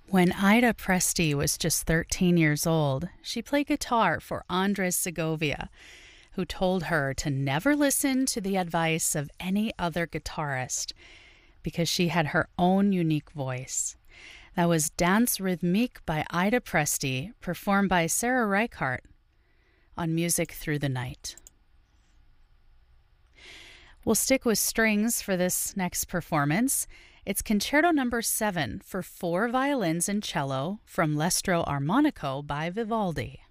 When Ida Presti was just 13 years old, she played guitar for Andres Segovia, who told her to never listen to the advice of any other guitarist because she had her own unique voice. That was Danse Rhythmique by Ida Presti, performed by Sarah Reichardt on Music Through the Night. We'll stick with strings for this next performance. It's Concerto No. 7 for 4 violins and cello from L'Estro Armonico by Vivaldi.